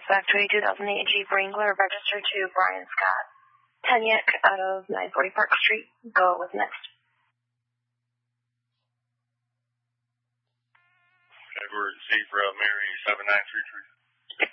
suspect to a 2008 Jeep Wrangler registered to Brian Scott Tenyek out of 940 Park Street. Go with next. Edward Zebra Mary 7933.